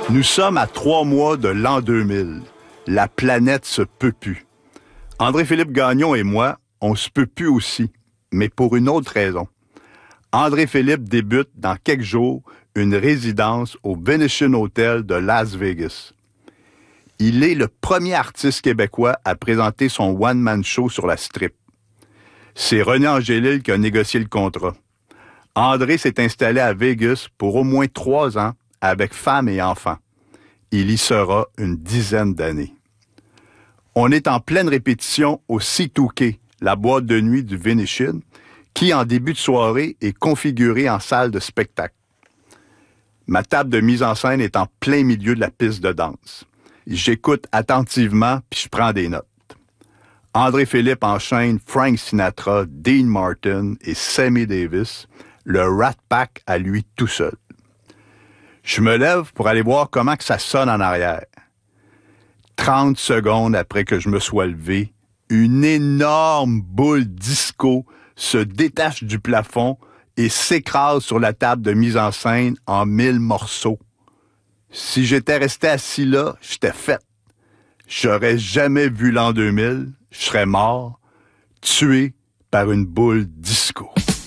Nous sommes à 3 mois de l'an 2000. La planète se peut plus. André-Philippe Gagnon et moi, on se peut plus aussi, mais pour une autre raison. André-Philippe débute dans quelques jours une résidence au Venetian Hotel de Las Vegas. Il est le premier artiste québécois à présenter son one-man show sur la strip. C'est René Angélil qui a négocié le contrat. André s'est installé à Vegas pour au moins 3 ans avec femme et enfants. Il y sera une dizaine d'années. On est en pleine répétition au C2K, la boîte de nuit du Venetian, qui, en début de soirée, est configurée en salle de spectacle. Ma table de mise en scène est en plein milieu de la piste de danse. J'écoute attentivement puis je prends des notes. André-Philippe enchaîne Frank Sinatra, Dean Martin et Sammy Davis, le Rat Pack à lui tout seul. Je me lève pour aller voir comment que ça sonne en arrière. 30 secondes après que je me sois levé, une énorme boule disco se détache du plafond et s'écrase sur la table de mise en scène en 1000 morceaux. Si j'étais resté assis là, j'étais fait. J'aurais jamais vu l'an 2000, je serais mort, tué par une boule disco.